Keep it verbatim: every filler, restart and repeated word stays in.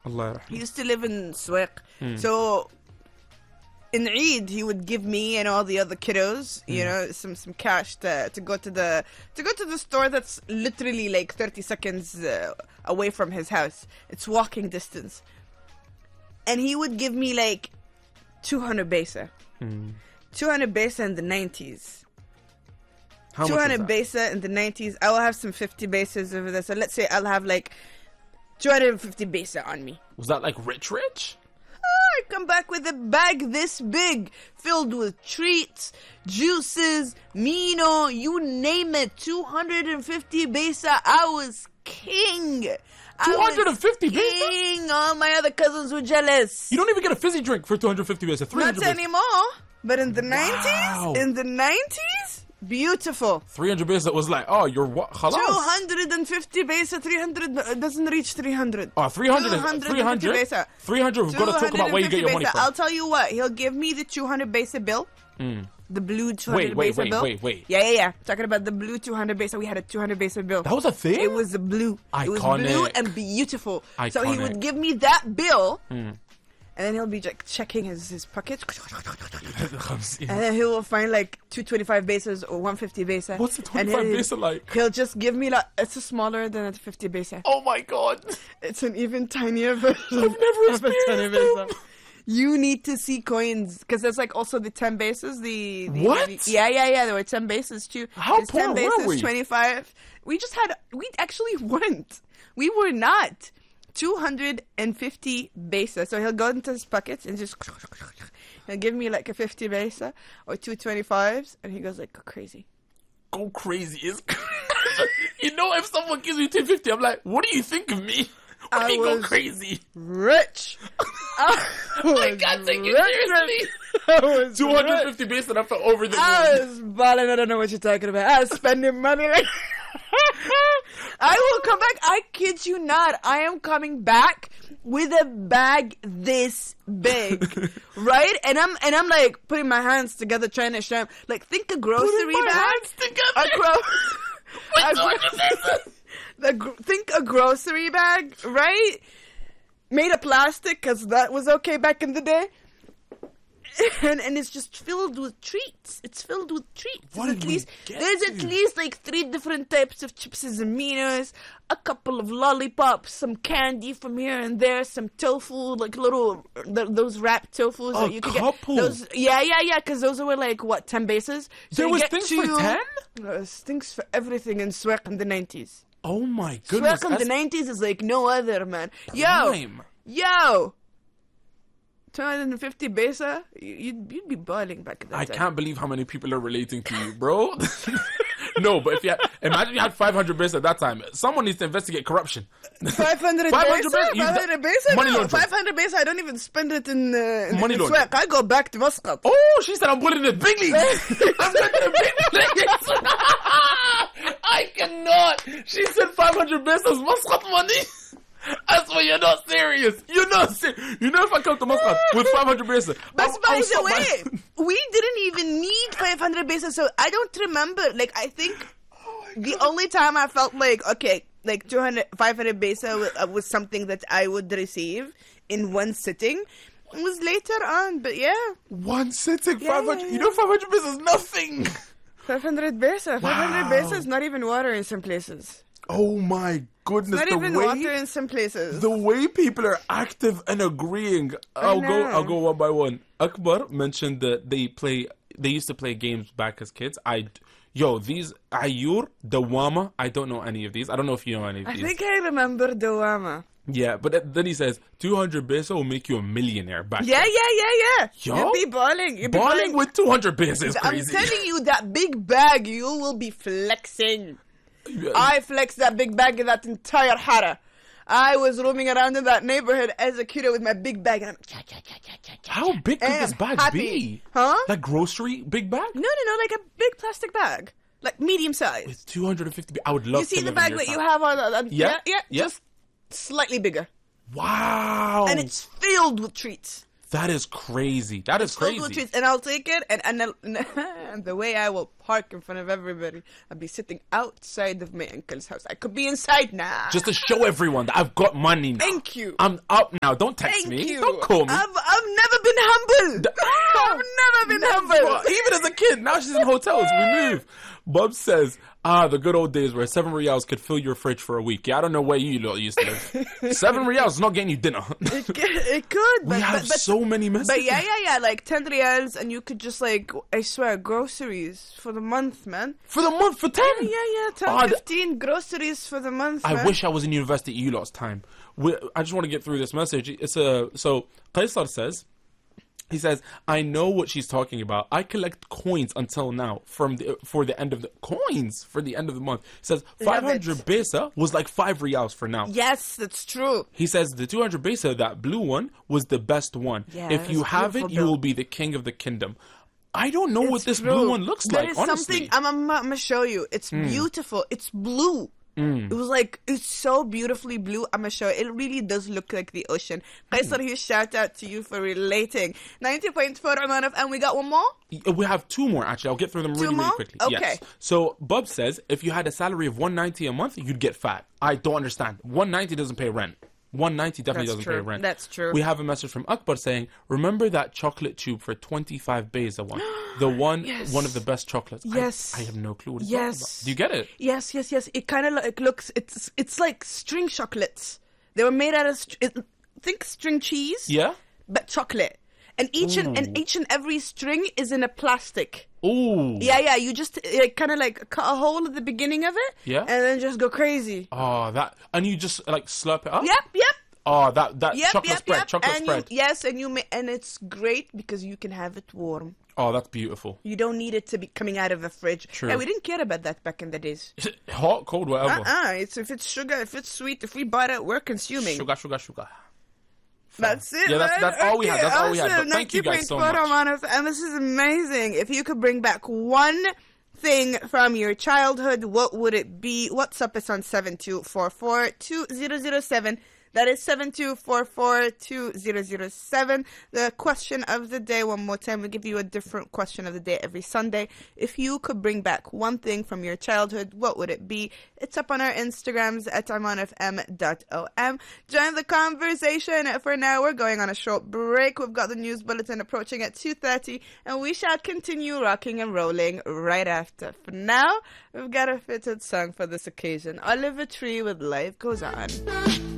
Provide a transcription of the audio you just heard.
Allah He used to live in Swiq. Hmm. So in Eid, he would give me and all the other kiddos, you mm. know, some, some cash to to go to the to go to the store that's literally like thirty seconds uh, away from his house. It's walking distance, and he would give me like two hundred besa, mm. two hundred besa in the nineties. How two hundred much is besa in the nineties. I will have some fifty besas over there. So let's say I'll have like two hundred fifty besa on me. Was that like rich, rich? I come back with a bag this big, filled with treats, juices, Mino, you name it. two hundred fifty besa. I was king. two hundred fifty besa? King. All my other cousins were jealous. You don't even get a fizzy drink for two hundred fifty besa. Not anymore. But in the nineties, wow. in the nineties, beautiful. three hundred besa was like, oh, you're what? Khalas. two hundred fifty besa, three hundred doesn't reach three hundred. Oh, three hundred is three hundred. Besa. three hundred, we've got to talk about where you get your money besa. from. I'll tell you what, he'll give me the two hundred besa bill. Mm. The blue two hundred wait, wait, besa wait, bill. Wait, wait, wait. Yeah, yeah, yeah. Talking about the blue two hundred besa. We had a two hundred besa bill. That was a thing? It was the blue. Iconic. It was blue and beautiful. Iconic. So he would give me that bill. Mm. And then he'll be like checking his, his pockets. And then he will find like two twenty-five besas or one fifty besa. What's the twenty-five besa like? He'll just give me like, it's a smaller than a fifty besa. Oh my God. It's an even tinier version. I've never experienced them. You need to see coins because there's like also the ten bases. The, the what? The, yeah, yeah, yeah. There were ten bases too. How there's poor ten bases, were we? twenty-five. We just had. We actually weren't. We were not. two hundred fifty besa. So he'll go into his pockets and just he'll give me like a fifty besa or two twenty-fives, and he goes like, go crazy. Go crazy is you know, if someone gives me two fifty, I'm like, what do you think of me? What do you mean go crazy? Rich. I, I can't take it seriously. two hundred fifty besa and I felt over the moon. I was balling. I don't know what you're talking about. I was spending money like I will come back. I kid you not. I am coming back with a bag this big, right? And I'm and I'm like putting my hands together, trying to show. Like, think a grocery putting my bag. Hands together. A gro- a gro- the gr- think a grocery bag, right? Made of plastic, because that was okay back in the day. And and it's just filled with treats. It's filled with treats. What at did least we get there's to? at least like three different types of chips and minos, a couple of lollipops, some candy from here and there, some tofu, like little th- those wrapped tofus A that you could couple? get. Those, yeah, yeah, yeah. Because those were like what ten bases. So There you was get things two, for ten? There was things for everything in Swiq in the nineties. Oh my goodness. Swiq in the nineties is like no other, man. Yo, Prime. yo. two hundred fifty besa, you'd, you'd be balling back in that I time. can't believe how many people are relating to you, bro. No, but if you had, imagine you had five hundred besa at that time. Someone needs to investigate corruption. five hundred five hundred besa? you- five hundred besa? Money No, laundering. five hundred besa, I don't even spend it in, uh, in, Money in laundering. Swiq. I go back to Muscat. Oh, she said I'm putting it big leagues. I'm going to the big leagues. I cannot. She said five hundred pesos Muscat money. I swear you're not serious. You're not serious. You know if I come to Muscat with five hundred pesos. But I'll- by I'll the stop way, by- we didn't even need five hundred besa, so I don't remember. Like, I think the only time I felt like, okay, like two hundred, five hundred besa was, uh, was something that I would receive in one sitting. It was later on, but yeah. One sitting, Yeah, five hundred. yeah, yeah. You know five hundred pesos is nothing. five hundred besa. five hundred Wow. besa is not even water in some places. Oh my goodness. Not the even way, water in some places. The way people are active and agreeing. I'll go know. I'll go one by one. Akbar mentioned that they play they used to play games back as kids. I Yo, these Ayur, Dawama, I don't know any of these. I don't know if you know any of I these. think I remember Dawama. Yeah, but then he says two hundred peso will make you a millionaire back Yeah, then. yeah, yeah, yeah. Yo, You'll be balling. You'll be Balling with two hundred pesos is I'm crazy. telling you, that big bag, you will be flexing. I flexed that big bag in that entire hara. I was roaming around in that neighborhood as a kiddo with my big bag. And I'm cha, cha, cha, cha, cha, cha, How big could and this I'm bag happy. be? Huh? Like grocery big bag? No, no, no, like a big plastic bag. Like medium size. It's two hundred fifty. I would love You to see the live bag in that your you town. have on, on Yeah, yeah, yeah, yeah. just slightly bigger. Wow. And it's filled with treats. That is crazy. That is Filled crazy. with treats. And I'll take it and, and, I'll- And the way I will park in front of everybody, I'll be sitting outside of my uncle's house. I could be inside now. Just to show everyone that I've got money now. Thank you. I'm up now. Don't text Thank me. you. Don't call me. I've, I've never been humbled. I've never been humbled. Even as a kid, now she's in hotels. We move. Bob says, ah, the good old days where seven reals could fill your fridge for a week. Yeah, I don't know where you lot used to live. Seven reals is not getting you dinner. It could, it could but, we have but, but, so many messages. But yeah, yeah, yeah, like ten reals, and you could just like, I swear, groceries for the month, man. For the month, for ten? Yeah, yeah, yeah, ten, Oh, th- fifteen groceries for the month, I man. wish I was in university you lot's time. We, I just want to get through this message. It's a so Qaisar says, he says, I know what she's talking about. I collect coins until now from the for the end of the coins for the end of the month. He says five hundred pesa was like five reals for now. Yes, that's true. He says the two hundred pesa, that blue one, was the best one. Yeah, if you it's have it, beautiful you bill. will be the king of the kingdom. I don't know It's what this true. blue one looks There like, is honestly. something, I'm, I'm, I'm going to show you. It's beautiful. It's blue. It was like, it's so beautifully blue. I'm going to show you. It really does look like the ocean. Qaisar, huge shout out to you for relating. ninety point four Oman F M. We got one more? We have two more, actually. I'll get through them really, more? really quickly. Okay. Yes. So, Bub says, if you had a salary of one ninety a month, you'd get fat. I don't understand. one ninety doesn't pay rent. one ninety definitely That's doesn't true. pay rent. That's true. We have a message from Akbar saying, remember that chocolate tube for twenty-five beza one? The one, Yes. one of the best chocolates. I- Yes. I, have no clue what it's Yes. talking about. Do you get it? Yes, yes, yes. It kind of like looks, it's it's like string chocolates. They were made out of, str- it, think string cheese, Yeah? but chocolate. And each and, and each and every string is in a plastic. Ooh. Yeah, yeah. You just uh, kind of like cut a hole at the beginning of it, Yeah. and then just go crazy. Oh, that, and you just like slurp it up? Yep, yep, Oh, that, that yep, chocolate yep, spread, yep. chocolate and spread. You, yes, and you may, and it's great because you can have it warm. Oh, that's beautiful. You don't need it to be coming out of a fridge. True. Yeah, we didn't care about that back in the days. Hot, cold, whatever. Uh-uh. It's if it's sugar, if it's sweet, if we bought it, we're consuming. Sugar, sugar, sugar. That's it. Yeah, that's- man. that's all we had. That's all we had. awesome. But thank you guys so ninety point four much. Oman F M, and this is amazing. If you could bring back one thing from your childhood, what would it be? WhatsApp us on seven two four four two zero zero seven. That is seven two four four two zero zero seven. The question of the day, one more time, we give you a different question of the day every Sunday. If you could bring back one thing from your childhood, what would it be? It's up on our Instagrams at oman f m dot o m. Join the conversation. For now, we're going on a short break. We've got the news bulletin approaching at two thirty, and we shall continue rocking and rolling right after. For now, we've got a fitted song for this occasion. Oliver Tree with Life Goes On.